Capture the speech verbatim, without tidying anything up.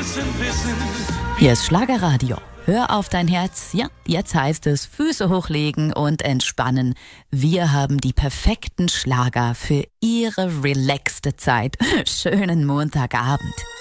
müssen wissen. Hier ist Schlagerradio. Hör auf dein Herz. Ja, jetzt heißt es Füße hochlegen und entspannen. Wir haben die perfekten Schlager für Ihre relaxte Zeit. Schönen Montagabend.